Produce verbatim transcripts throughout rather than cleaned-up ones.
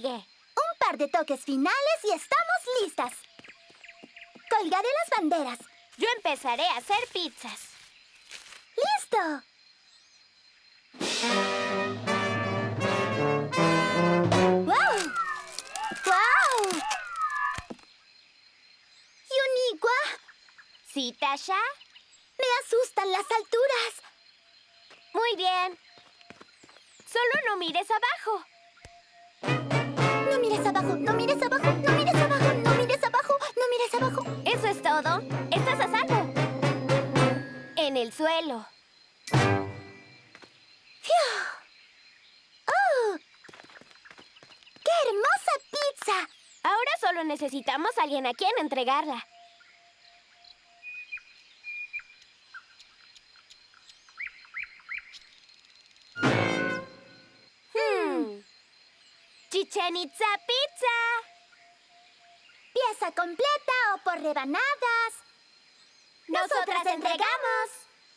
sigue? Un par de toques finales y estamos listas. Colgaré las banderas. Yo empezaré a hacer pizzas. ¡Listo! ¡Wow! ¡Wow! ¿Uniqua? ¿Sí, Tasha? Me asustan las alturas. Muy bien. Solo no mires abajo. No mires abajo, no mires abajo, no mires abajo, no mires abajo, no mires abajo. Eso es todo. Estás a salvo. En el suelo. ¡Oh! ¡Qué hermosa pizza! Ahora solo necesitamos a alguien a quien entregarla. Hmm. Chichen Itza Pizza. ¿Pieza completa o por rebanadas? ¡Nosotras entregamos!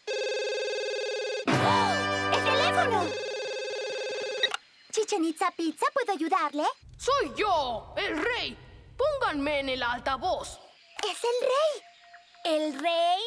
¡Oh! ¡El teléfono! Chichen Itza Pizza, ¿puedo ayudarle? ¡Soy yo, el rey! Pónganme en el altavoz. ¡Es el rey! ¿El rey?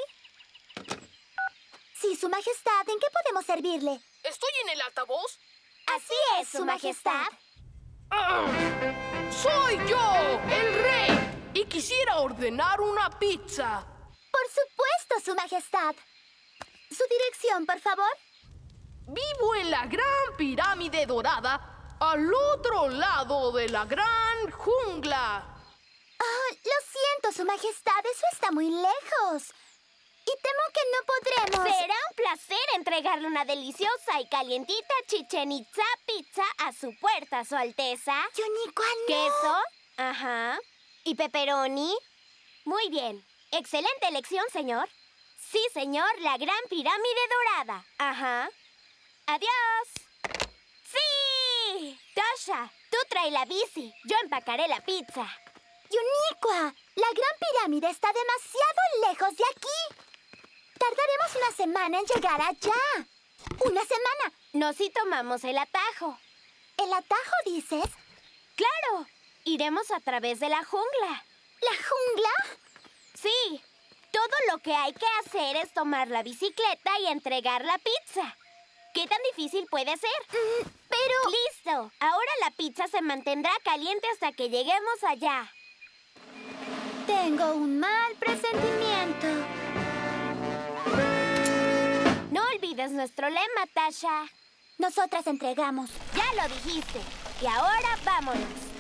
Sí, su majestad, ¿en qué podemos servirle? ¿Estoy en el altavoz? Así es, su majestad. ¡Ah! ¡Soy yo, el rey! Y quisiera ordenar una pizza. Por supuesto, su majestad. ¿Su dirección, por favor? Vivo en la gran pirámide dorada, al otro lado de la gran jungla. Oh, lo siento, su majestad, eso está muy lejos. Y temo que no podremos... Será un placer entregarle una deliciosa y calientita Chichen Itza Pizza a su puerta, Su Alteza. Uniqua, no. ¿Queso? Ajá. ¿Y pepperoni? Muy bien. Excelente elección, señor. Sí, señor, la gran pirámide dorada. Ajá. ¡Adiós! ¡Sí! Tasha, tú trae la bici. Yo empacaré la pizza. Uniqua, la gran pirámide está demasiado lejos de aquí. Tardaremos una semana en llegar allá. ¡Una semana! No si tomamos el atajo. ¿El atajo, dices? ¡Claro! Iremos a través de la jungla. ¿La jungla? Sí. Todo lo que hay que hacer es tomar la bicicleta y entregar la pizza. ¿Qué tan difícil puede ser? Mm, pero... ¡Listo! Ahora la pizza se mantendrá caliente hasta que lleguemos allá. Tengo un mal presentimiento. No olvides nuestro lema, Tasha. Nosotras entregamos. Ya lo dijiste. Y ahora vámonos.